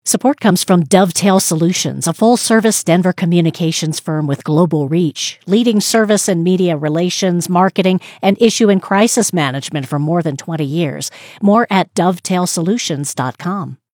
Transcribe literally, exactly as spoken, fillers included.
Support comes from Dovetail Solutions, a full-service Denver communications firm with global reach, leading service and media relations, marketing, and issue and crisis management for more than twenty years. More at dovetail solutions dot com.